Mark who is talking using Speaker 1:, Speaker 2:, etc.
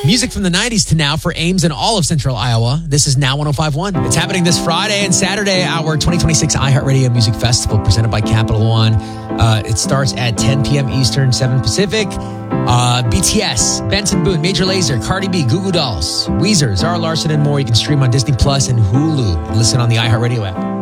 Speaker 1: Music from the 90s to now for Ames and all of Central Iowa. This is Now 105.1. It's happening this Friday and Saturday, our 2026 iHeartRadio Music Festival presented by Capital One. It starts at 10 p.m. Eastern, 7 Pacific. BTS, Benson Boone, Major Lazer, Cardi B, Goo Goo Dolls, Weezer, Zara Larsson, and more. You can stream on Disney Plus and Hulu. Listen on the iHeartRadio app.